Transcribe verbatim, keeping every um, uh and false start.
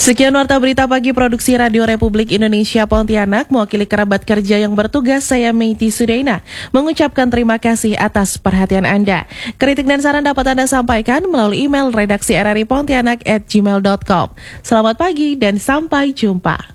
Sekian warta berita pagi produksi Radio Republik Indonesia Pontianak. Mewakili kerabat kerja yang bertugas, saya Meiti Sudaina mengucapkan terima kasih atas perhatian Anda. Kritik dan saran dapat Anda sampaikan melalui email redaksi r r i pontianak at gmail dot com. Selamat pagi dan sampai jumpa.